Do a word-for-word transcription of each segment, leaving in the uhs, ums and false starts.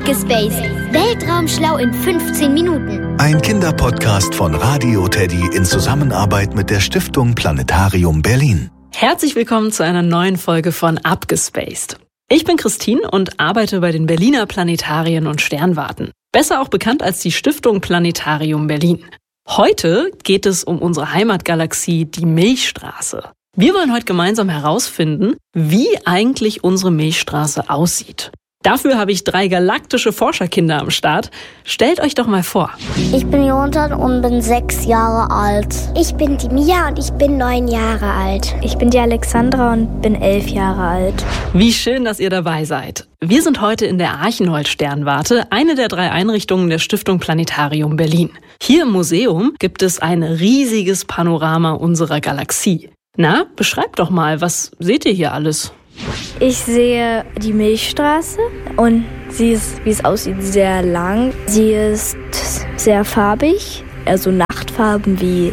Abgespaced. Weltraumschlau in fünfzehn Minuten. Ein Kinderpodcast von Radio Teddy in Zusammenarbeit mit der Stiftung Planetarium Berlin. Herzlich willkommen zu einer neuen Folge von Abgespaced. Ich bin Christine und arbeite bei den Berliner Planetarien und Sternwarten. Besser auch bekannt als die Stiftung Planetarium Berlin. Heute geht es um unsere Heimatgalaxie, die Milchstraße. Wir wollen heute gemeinsam herausfinden, wie eigentlich unsere Milchstraße aussieht. Dafür habe ich drei galaktische Forscherkinder am Start. Stellt euch doch mal vor. Ich bin Jonathan und bin sechs Jahre alt. Ich bin die Mia und ich bin neun Jahre alt. Ich bin die Alexandra und bin elf Jahre alt. Wie schön, dass ihr dabei seid. Wir sind heute in der Archenhold-Sternwarte, eine der drei Einrichtungen der Stiftung Planetarium Berlin. Hier im Museum gibt es ein riesiges Panorama unserer Galaxie. Na, beschreibt doch mal, was seht ihr hier alles? Ich sehe die Milchstraße und sie ist, wie es aussieht, sehr lang. Sie ist sehr farbig, also Nachtfarben wie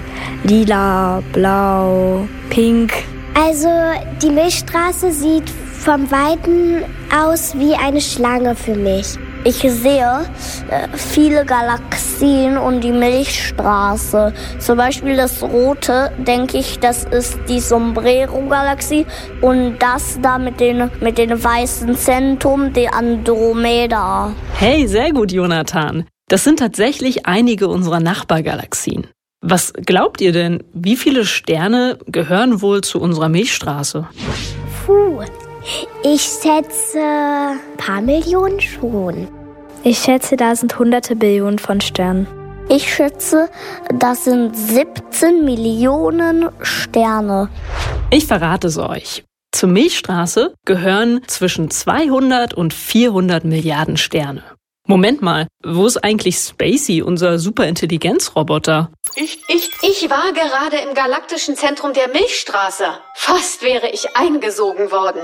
lila, blau, pink. Also die Milchstraße sieht vom Weiten aus wie eine Schlange für mich. Ich sehe äh, viele Galaxien und die Milchstraße. Zum Beispiel das Rote, denke ich, das ist die Sombrero-Galaxie. Und das da mit den, mit den weißen Zentrum, die Andromeda. Hey, sehr gut, Jonathan. Das sind tatsächlich einige unserer Nachbargalaxien. Was glaubt ihr denn, wie viele Sterne gehören wohl zu unserer Milchstraße? Puh. Ich schätze ein paar Millionen schon. Ich schätze, da sind hunderte Billionen von Sternen. Ich schätze, das sind siebzehn Millionen Sterne. Ich verrate es euch. Zur Milchstraße gehören zwischen zweihundert und vierhundert Milliarden Sterne. Moment mal, wo ist eigentlich Spacey, unser Superintelligenzroboter? Ich, ich, ich war gerade im galaktischen Zentrum der Milchstraße. Fast wäre ich eingesogen worden.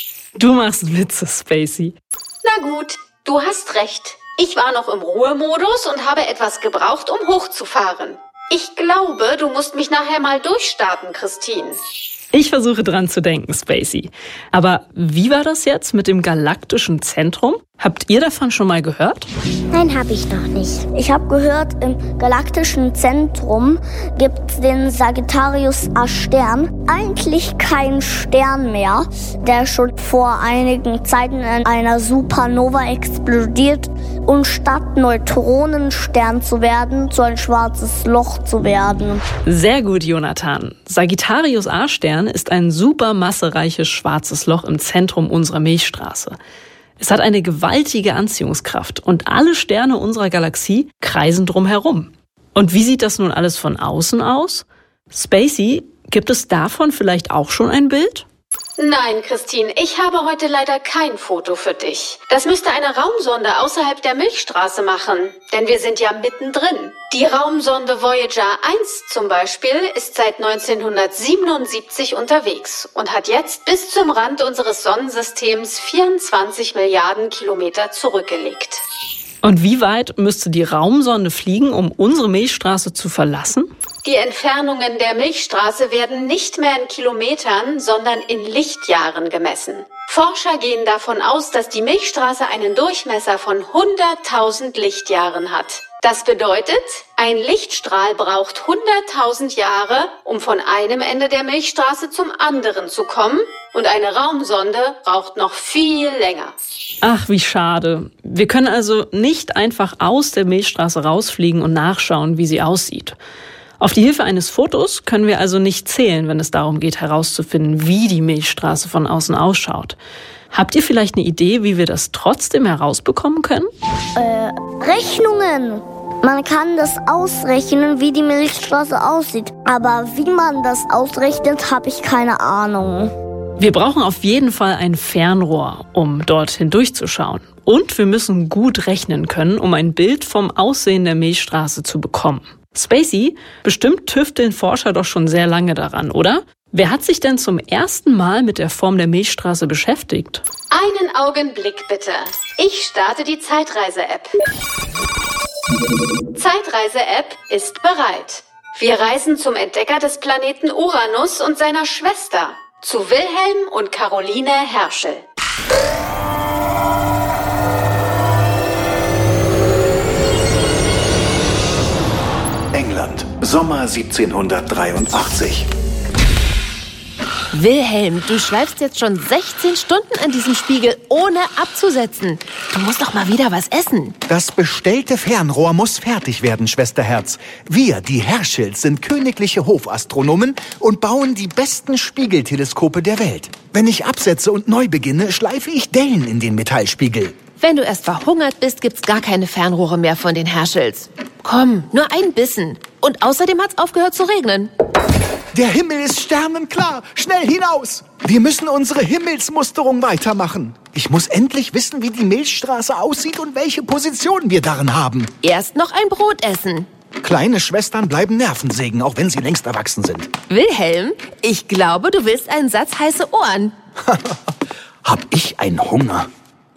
Du machst Witze, Spacey. Na gut, du hast recht. Ich war noch im Ruhemodus und habe etwas gebraucht, um hochzufahren. Ich glaube, du musst mich nachher mal durchstarten, Christine. Ich versuche dran zu denken, Spacey. Aber wie war das jetzt mit dem galaktischen Zentrum? Habt ihr davon schon mal gehört? Nein, habe ich noch nicht. Ich habe gehört, im galaktischen Zentrum gibt es den Sagittarius A-Stern. Eigentlich kein Stern mehr, der schon vor einigen Zeiten in einer Supernova explodiert und statt Neutronenstern zu werden, zu ein schwarzes Loch zu werden. Sehr gut, Jonathan. Sagittarius A-Stern ist ein supermassereiches schwarzes Loch im Zentrum unserer Milchstraße. Es hat eine gewaltige Anziehungskraft und alle Sterne unserer Galaxie kreisen drumherum. Und wie sieht das nun alles von außen aus? Spacey, gibt es davon vielleicht auch schon ein Bild? Nein, Christine, ich habe heute leider kein Foto für dich. Das müsste eine Raumsonde außerhalb der Milchstraße machen, denn wir sind ja mittendrin. Die Raumsonde Voyager eins zum Beispiel ist seit neunzehnhundertsiebenundsiebzig unterwegs und hat jetzt bis zum Rand unseres Sonnensystems vierundzwanzig Milliarden Kilometer zurückgelegt. Und wie weit müsste die Raumsonde fliegen, um unsere Milchstraße zu verlassen? Die Entfernungen der Milchstraße werden nicht mehr in Kilometern, sondern in Lichtjahren gemessen. Forscher gehen davon aus, dass die Milchstraße einen Durchmesser von hunderttausend Lichtjahren hat. Das bedeutet, ein Lichtstrahl braucht hunderttausend Jahre, um von einem Ende der Milchstraße zum anderen zu kommen, und eine Raumsonde braucht noch viel länger. Ach, wie schade. Wir können also nicht einfach aus der Milchstraße rausfliegen und nachschauen, wie sie aussieht. Auf die Hilfe eines Fotos können wir also nicht zählen, wenn es darum geht, herauszufinden, wie die Milchstraße von außen ausschaut. Habt ihr vielleicht eine Idee, wie wir das trotzdem herausbekommen können? Äh, Rechnungen. Man kann das ausrechnen, wie die Milchstraße aussieht. Aber wie man das ausrechnet, habe ich keine Ahnung. Wir brauchen auf jeden Fall ein Fernrohr, um dort hindurchzuschauen. Und wir müssen gut rechnen können, um ein Bild vom Aussehen der Milchstraße zu bekommen. Spacey, bestimmt tüfteln Forscher doch schon sehr lange daran, oder? Wer hat sich denn zum ersten Mal mit der Form der Milchstraße beschäftigt? Einen Augenblick bitte. Ich starte die Zeitreise-App. Zeitreise-App ist bereit. Wir reisen zum Entdecker des Planeten Uranus und seiner Schwester, zu Wilhelm und Caroline Herschel. Sommer siebzehnhundertdreiundachtzig. Wilhelm, du schleifst jetzt schon sechzehn Stunden an diesem Spiegel, ohne abzusetzen. Du musst doch mal wieder was essen. Das bestellte Fernrohr muss fertig werden, Schwesterherz. Wir, die Herschels, sind königliche Hofastronomen und bauen die besten Spiegelteleskope der Welt. Wenn ich absetze und neu beginne, schleife ich Dellen in den Metallspiegel. Wenn du erst verhungert bist, gibt's gar keine Fernrohre mehr von den Herschels. Komm, nur ein Bissen. Und außerdem hat's aufgehört zu regnen. Der Himmel ist sternenklar. Schnell hinaus! Wir müssen unsere Himmelsmusterung weitermachen. Ich muss endlich wissen, wie die Milchstraße aussieht und welche Position wir darin haben. Erst noch ein Brot essen. Kleine Schwestern bleiben Nervensägen, auch wenn sie längst erwachsen sind. Wilhelm, ich glaube, du willst einen Satz heiße Ohren. Hab ich einen Hunger?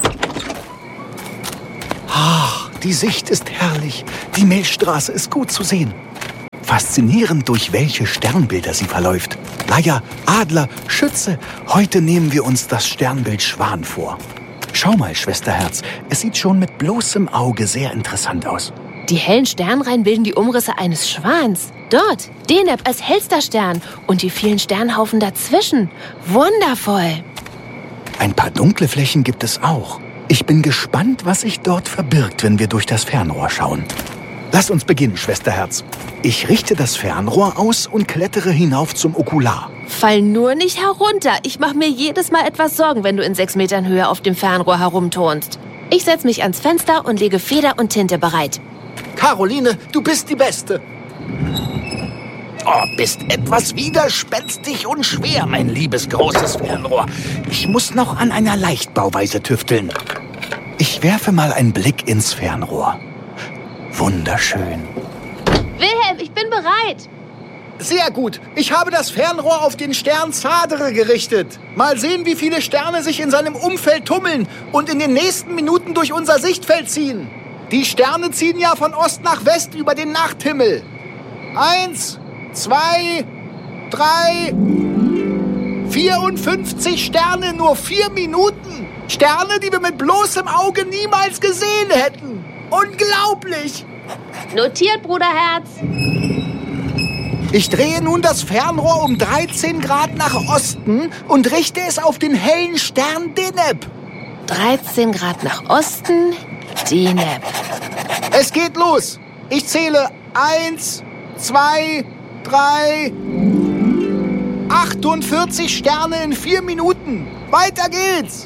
Ach, die Sicht ist herrlich. Die Milchstraße ist gut zu sehen. Faszinierend, durch welche Sternbilder sie verläuft. Leier, Adler, Schütze. Heute nehmen wir uns das Sternbild Schwan vor. Schau mal, Schwesterherz, es sieht schon mit bloßem Auge sehr interessant aus. Die hellen Sternreihen bilden die Umrisse eines Schwans. Dort, Deneb als hellster Stern und die vielen Sternhaufen dazwischen. Wundervoll. Ein paar dunkle Flächen gibt es auch. Ich bin gespannt, was sich dort verbirgt, wenn wir durch das Fernrohr schauen. Lass uns beginnen, Schwesterherz. Ich richte das Fernrohr aus und klettere hinauf zum Okular. Fall nur nicht herunter. Ich mache mir jedes Mal etwas Sorgen, wenn du in sechs Metern Höhe auf dem Fernrohr herumturnst. Ich setze mich ans Fenster und lege Feder und Tinte bereit. Caroline, du bist die Beste. Oh, bist etwas widerspenstig und schwer, mein liebes großes Fernrohr. Ich muss noch an einer Leichtbauweise tüfteln. Ich werfe mal einen Blick ins Fernrohr. Wunderschön. Wilhelm, ich bin bereit. Sehr gut. Ich habe das Fernrohr auf den Stern Zadere gerichtet. Mal sehen, wie viele Sterne sich in seinem Umfeld tummeln und in den nächsten Minuten durch unser Sichtfeld ziehen. Die Sterne ziehen ja von Ost nach West über den Nachthimmel. Eins, zwei, drei, vierundfünfzig Sterne in nur vier Minuten. Sterne, die wir mit bloßem Auge niemals gesehen hätten. Unglaublich! Notiert, Bruderherz. Ich drehe nun das Fernrohr um dreizehn Grad nach Osten und richte es auf den hellen Stern Deneb. dreizehn Grad nach Osten, Deneb. Es geht los. Ich zähle eins, zwei, drei, achtundvierzig Sterne in vier Minuten. Weiter geht's.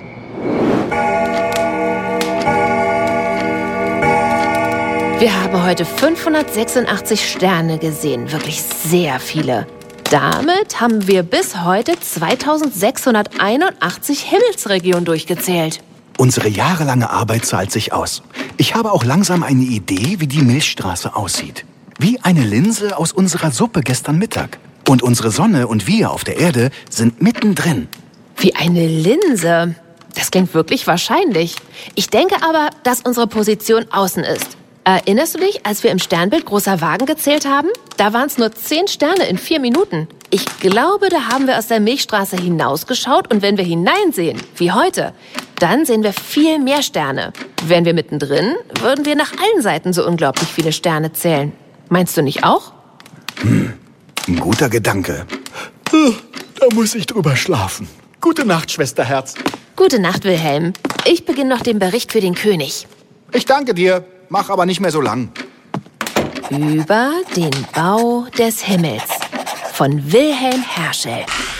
Wir haben heute fünfhundertsechsundachtzig Sterne gesehen, wirklich sehr viele. Damit haben wir bis heute zweitausendsechshunderteinundachtzig Himmelsregionen durchgezählt. Unsere jahrelange Arbeit zahlt sich aus. Ich habe auch langsam eine Idee, wie die Milchstraße aussieht. Wie eine Linse aus unserer Suppe gestern Mittag. Und unsere Sonne und wir auf der Erde sind mittendrin. Wie eine Linse? Das klingt wirklich wahrscheinlich. Ich denke aber, dass unsere Position außen ist. Erinnerst du dich, als wir im Sternbild Großer Wagen gezählt haben? Da waren es nur zehn Sterne in vier Minuten. Ich glaube, da haben wir aus der Milchstraße hinausgeschaut und wenn wir hineinsehen, wie heute, dann sehen wir viel mehr Sterne. Wären wir mittendrin, würden wir nach allen Seiten so unglaublich viele Sterne zählen. Meinst du nicht auch? Hm, ein guter Gedanke. Da muss ich drüber schlafen. Gute Nacht, Schwesterherz. Gute Nacht, Wilhelm. Ich beginne noch den Bericht für den König. Ich danke dir. Mach aber nicht mehr so lang. Über den Bau des Himmels von Wilhelm Herschel.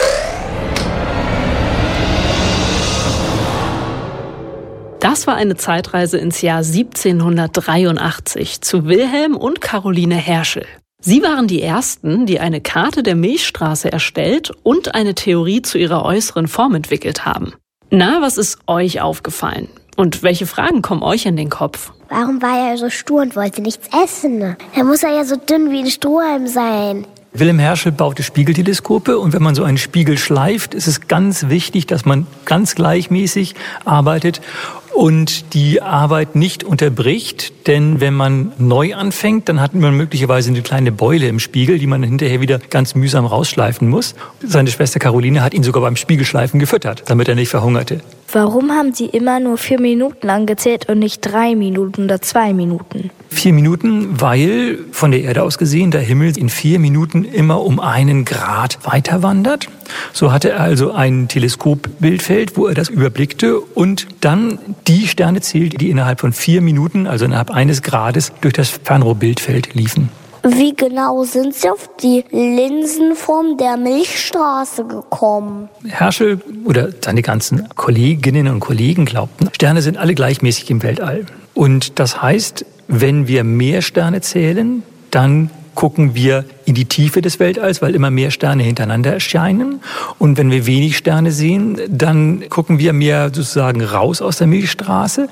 Das war eine Zeitreise ins Jahr siebzehnhundertdreiundachtzig zu Wilhelm und Caroline Herschel. Sie waren die Ersten, die eine Karte der Milchstraße erstellt und eine Theorie zu ihrer äußeren Form entwickelt haben. Na, was ist euch aufgefallen? Und welche Fragen kommen euch in den Kopf? Warum war er so stur und wollte nichts essen? Dann muss er ja so dünn wie ein Strohhalm sein. Wilhelm Herschel baute Spiegelteleskope und wenn man so einen Spiegel schleift, ist es ganz wichtig, dass man ganz gleichmäßig arbeitet und die Arbeit nicht unterbricht, denn wenn man neu anfängt, dann hat man möglicherweise eine kleine Beule im Spiegel, die man hinterher wieder ganz mühsam rausschleifen muss. Seine Schwester Caroline hat ihn sogar beim Spiegelschleifen gefüttert, damit er nicht verhungerte. Warum haben Sie immer nur vier Minuten lang gezählt und nicht drei Minuten oder zwei Minuten? Vier Minuten, weil von der Erde aus gesehen der Himmel in vier Minuten immer um einen Grad weiter wandert. So hatte er also ein Teleskopbildfeld, wo er das überblickte und dann die Sterne zählt, die innerhalb von vier Minuten, also innerhalb eines Grades, durch das Fernrohrbildfeld liefen. Wie genau sind Sie auf die Linsenform der Milchstraße gekommen? Herschel oder seine ganzen Kolleginnen und Kollegen glaubten, Sterne sind alle gleichmäßig im Weltall. Und das heißt, wenn wir mehr Sterne zählen, dann gucken wir in die Tiefe des Weltalls, weil immer mehr Sterne hintereinander erscheinen. Und wenn wir wenig Sterne sehen, dann gucken wir mehr sozusagen raus aus der Milchstraße.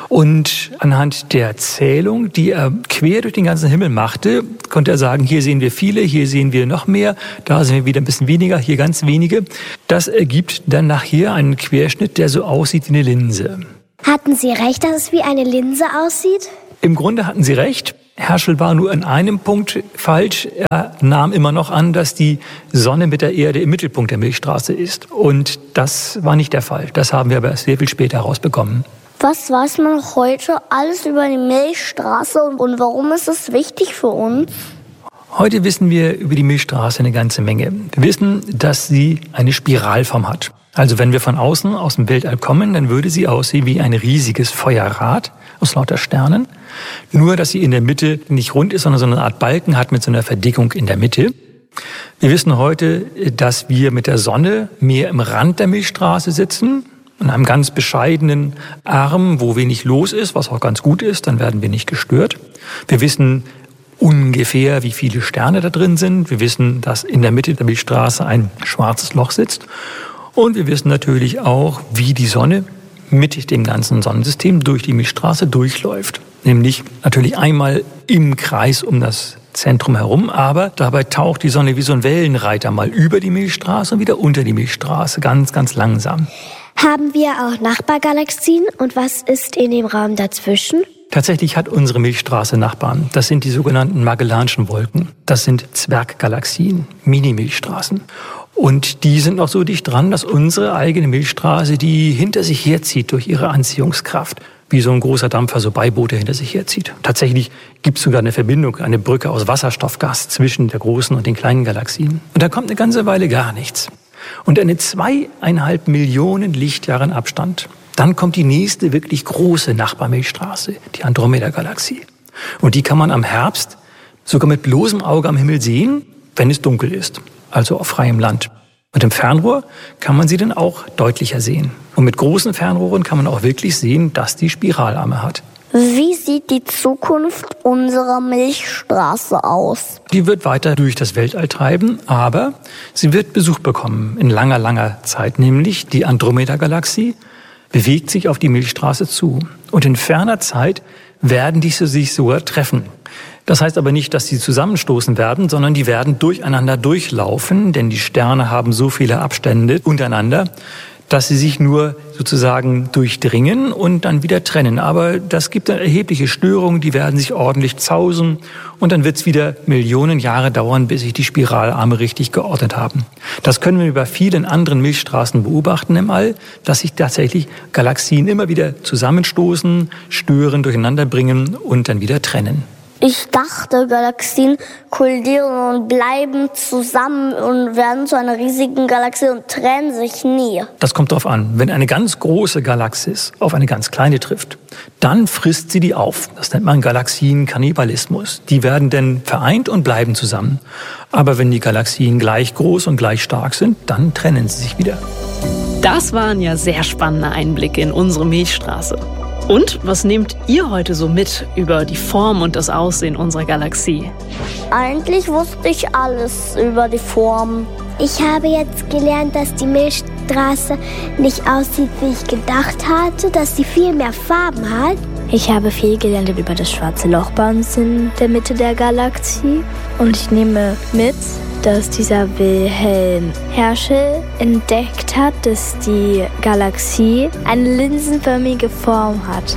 Und anhand der Zählung, die er quer durch den ganzen Himmel machte, konnte er sagen, hier sehen wir viele, hier sehen wir noch mehr, da sehen wir wieder ein bisschen weniger, hier ganz wenige. Das ergibt dann nachher einen Querschnitt, der so aussieht wie eine Linse. Hatten Sie recht, dass es wie eine Linse aussieht? Im Grunde hatten Sie recht. Herschel war nur in einem Punkt falsch. Er nahm immer noch an, dass die Sonne mit der Erde im Mittelpunkt der Milchstraße ist. Und das war nicht der Fall. Das haben wir aber erst sehr viel später herausbekommen. Was weiß man heute alles über die Milchstraße und warum ist es wichtig für uns? Heute wissen wir über die Milchstraße eine ganze Menge. Wir wissen, dass sie eine Spiralform hat. Also wenn wir von außen aus dem Weltall kommen, dann würde sie aussehen wie ein riesiges Feuerrad aus lauter Sternen. Nur, dass sie in der Mitte nicht rund ist, sondern so eine Art Balken hat mit so einer Verdickung in der Mitte. Wir wissen heute, dass wir mit der Sonne mehr im Rand der Milchstraße sitzen, in einem ganz bescheidenen Arm, wo wenig los ist, was auch ganz gut ist, dann werden wir nicht gestört. Wir wissen ungefähr, wie viele Sterne da drin sind. Wir wissen, dass in der Mitte der Milchstraße ein schwarzes Loch sitzt. Und wir wissen natürlich auch, wie die Sonne mit dem ganzen Sonnensystem durch die Milchstraße durchläuft. Nämlich natürlich einmal im Kreis um das Zentrum herum, aber dabei taucht die Sonne wie so ein Wellenreiter mal über die Milchstraße und wieder unter die Milchstraße, ganz, ganz langsam. Haben wir auch Nachbargalaxien und was ist in dem Raum dazwischen? Tatsächlich hat unsere Milchstraße Nachbarn. Das sind die sogenannten Magellanschen Wolken. Das sind Zwerggalaxien, Mini-Milchstraßen. Und die sind noch so dicht dran, dass unsere eigene Milchstraße die hinter sich herzieht durch ihre Anziehungskraft. Wie so ein großer Dampfer so Beiboote hinter sich herzieht. Tatsächlich gibt es sogar eine Verbindung, eine Brücke aus Wasserstoffgas zwischen der großen und den kleinen Galaxien. Und da kommt eine ganze Weile gar nichts. Und eine zweieinhalb Millionen Lichtjahren Abstand, dann kommt die nächste wirklich große Nachbarmilchstraße, die Andromeda-Galaxie. Und die kann man am Herbst sogar mit bloßem Auge am Himmel sehen, wenn es dunkel ist, also auf freiem Land. Mit dem Fernrohr kann man sie dann auch deutlicher sehen. Und mit großen Fernrohren kann man auch wirklich sehen, dass die Spiralarme hat. Wie sieht die Zukunft unserer Milchstraße aus? Die wird weiter durch das Weltall treiben, aber sie wird Besuch bekommen in langer, langer Zeit. Nämlich die Andromeda-Galaxie bewegt sich auf die Milchstraße zu. Und in ferner Zeit werden diese sich sogar treffen. Das heißt aber nicht, dass sie zusammenstoßen werden, sondern die werden durcheinander durchlaufen, denn die Sterne haben so viele Abstände untereinander, dass sie sich nur sozusagen durchdringen und dann wieder trennen. Aber das gibt dann erhebliche Störungen, die werden sich ordentlich zausen und dann wird es wieder Millionen Jahre dauern, bis sich die Spiralarme richtig geordnet haben. Das können wir bei vielen anderen Milchstraßen beobachten im All, dass sich tatsächlich Galaxien immer wieder zusammenstoßen, stören, durcheinander bringen und dann wieder trennen. Ich dachte, Galaxien kollidieren und bleiben zusammen und werden zu einer riesigen Galaxie und trennen sich nie. Das kommt darauf an. Wenn eine ganz große Galaxis auf eine ganz kleine trifft, dann frisst sie die auf. Das nennt man Galaxienkannibalismus. Die werden dann vereint und bleiben zusammen. Aber wenn die Galaxien gleich groß und gleich stark sind, dann trennen sie sich wieder. Das waren ja sehr spannende Einblicke in unsere Milchstraße. Und was nehmt ihr heute so mit über die Form und das Aussehen unserer Galaxie? Eigentlich wusste ich alles über die Form. Ich habe jetzt gelernt, dass die Milchstraße nicht aussieht, wie ich gedacht hatte, dass sie viel mehr Farben hat. Ich habe viel gelernt über das schwarze Loch bei uns in der Mitte der Galaxie. Und ich nehme mit, dass dieser Wilhelm Herschel entdeckt hat, dass die Galaxie eine linsenförmige Form hat.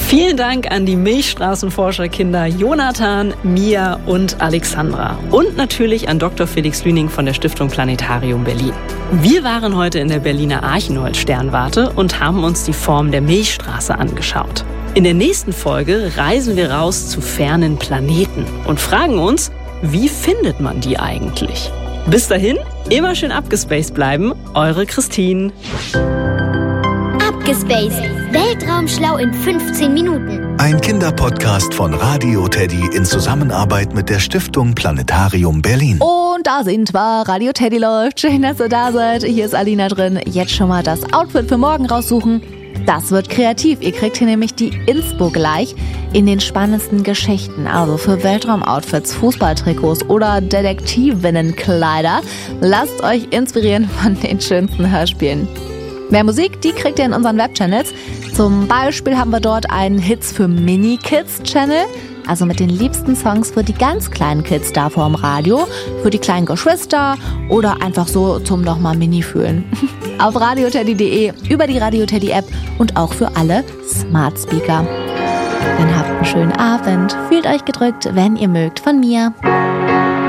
Vielen Dank an die Milchstraßenforscherkinder Jonathan, Mia und Alexandra. Und natürlich an Doktor Felix Lüning von der Stiftung Planetarium Berlin. Wir waren heute in der Berliner Archenhold-Sternwarte und haben uns die Form der Milchstraße angeschaut. In der nächsten Folge reisen wir raus zu fernen Planeten und fragen uns, wie findet man die eigentlich? Bis dahin, immer schön abgespaced bleiben, eure Christine. Abgespaced. Weltraumschlau in fünfzehn Minuten. Ein Kinderpodcast von Radio Teddy in Zusammenarbeit mit der Stiftung Planetarium Berlin. Und da sind wir. Radio Teddy läuft. Schön, dass ihr da seid. Hier ist Alina drin. Jetzt schon mal das Outfit für morgen raussuchen. Das wird kreativ. Ihr kriegt hier nämlich die Inspo gleich in den spannendsten Geschichten. Also für Weltraumoutfits, Fußballtrikots oder Detektivinnenkleider. Lasst euch inspirieren von den schönsten Hörspielen. Mehr Musik, die kriegt ihr in unseren Webchannels. Zum Beispiel haben wir dort einen Hits für Mini-Kids-Channel. Also mit den liebsten Songs für die ganz kleinen Kids da vorm Radio, für die kleinen Geschwister oder einfach so zum nochmal Mini fühlen. Auf radioteddy punkt de, über die Radio Teddy App und auch für alle Smart Speaker. Dann habt einen schönen Abend. Fühlt euch gedrückt, wenn ihr mögt, von mir.